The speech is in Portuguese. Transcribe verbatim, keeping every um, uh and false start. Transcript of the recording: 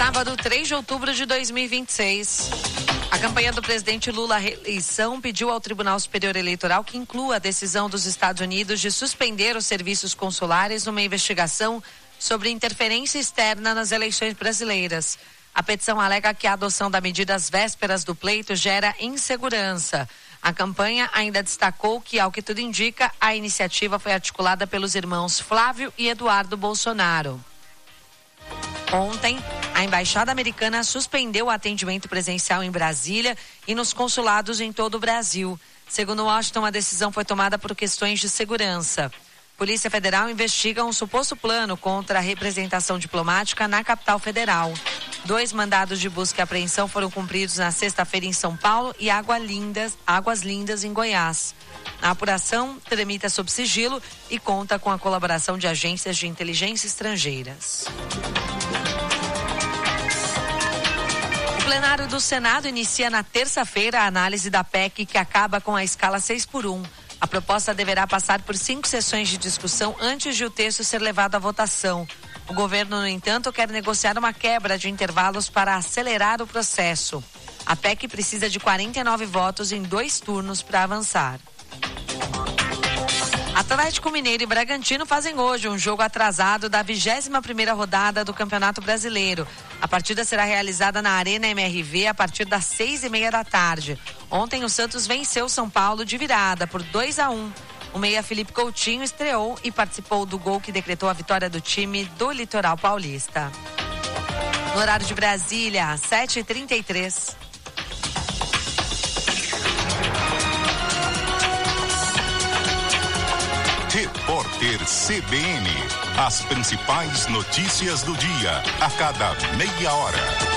Sábado, três de outubro de dois mil e vinte e seis. A campanha do presidente Lula à reeleição pediu ao Tribunal Superior Eleitoral que inclua a decisão dos Estados Unidos de suspender os serviços consulares numa investigação sobre interferência externa nas eleições brasileiras. A petição alega que a adoção da medida às vésperas do pleito gera insegurança. A campanha ainda destacou que, ao que tudo indica, a iniciativa foi articulada pelos irmãos Flávio e Eduardo Bolsonaro. Ontem, a Embaixada Americana suspendeu o atendimento presencial em Brasília e nos consulados em todo o Brasil. Segundo Washington, a decisão foi tomada por questões de segurança. Polícia Federal investiga um suposto plano contra a representação diplomática na capital federal. Dois mandados de busca e apreensão foram cumpridos na sexta-feira em São Paulo e Águas Lindas, Águas Lindas em Goiás. A apuração tramita sob sigilo e conta com a colaboração de agências de inteligência estrangeiras. O plenário do Senado inicia na terça-feira a análise da P E C que acaba com a escala seis por um. A proposta deverá passar por cinco sessões de discussão antes de o texto ser levado à votação. O governo, no entanto, quer negociar uma quebra de intervalos para acelerar o processo. A P E C precisa de quarenta e nove votos em dois turnos para avançar. Atlético Mineiro e Bragantino fazem hoje um jogo atrasado da vigésima primeira rodada do Campeonato Brasileiro. A partida será realizada na Arena M R V a partir das seis e meia da tarde. Ontem o Santos venceu São Paulo de virada por dois a um. O meia Felipe Coutinho estreou e participou do gol que decretou a vitória do time do Litoral Paulista. No horário de Brasília, sete e trinta e três. Repórter C B N. As principais notícias do dia, a cada meia hora.